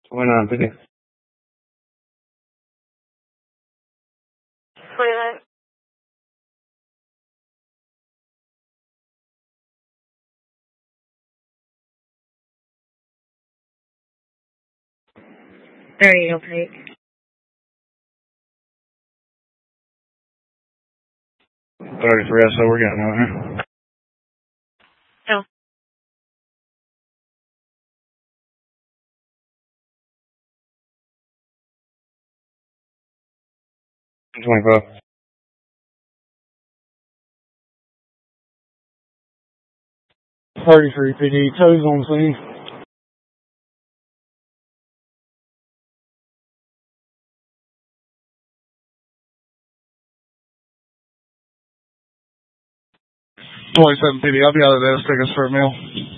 29 50. 29. Okay. 33, so we're getting out here. No. 25. 33 PD, toes on scene. $27 PD, I'll be out of there. Let's take us for a meal.